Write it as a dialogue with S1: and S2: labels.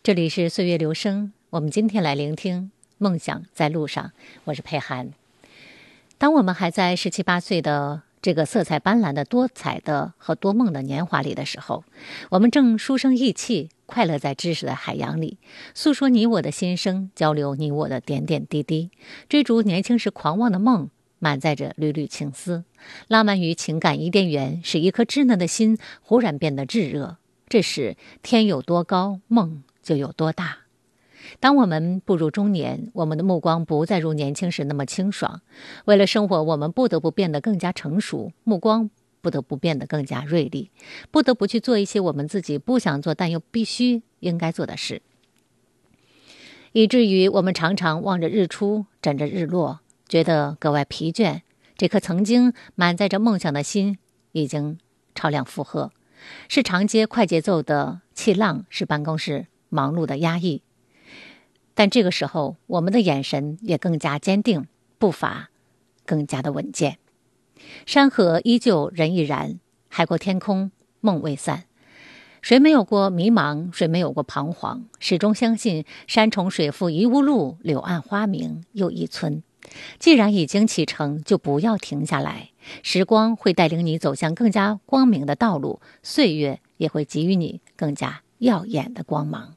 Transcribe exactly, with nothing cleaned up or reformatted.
S1: 这里是岁月留声，我们今天来聆听梦想在路上。我是佩涵。当我们还在十七八岁的这个色彩斑斓的多彩的和多梦的年华里的时候，我们正书生意气，快乐在知识的海洋里，诉说你我的心声，交流你我的点点滴滴，追逐年轻时狂妄的梦，满载着缕缕情思。浪漫与情感伊甸园，使一颗稚嫩的心忽然变得炙热。这时天有多高，梦就有多大。当我们步入中年，我们的目光不再如年轻时那么清爽，为了生活，我们不得不变得更加成熟，目光不得不变得更加锐利，不得不去做一些我们自己不想做但又必须应该做的事，以至于我们常常望着日出，枕着日落，觉得格外疲倦。这颗曾经满载着梦想的心已经超量负荷，是长街快节奏的气浪，是办公室忙碌的压抑。但这个时候，我们的眼神也更加坚定，步伐更加的稳健。山河依旧人亦然，海阔天空梦未散。谁没有过迷茫，谁没有过彷徨，始终相信山重水复疑无路，柳暗花明又一村。既然已经启程，就不要停下来。时光会带领你走向更加光明的道路，岁月也会给予你更加耀眼的光芒。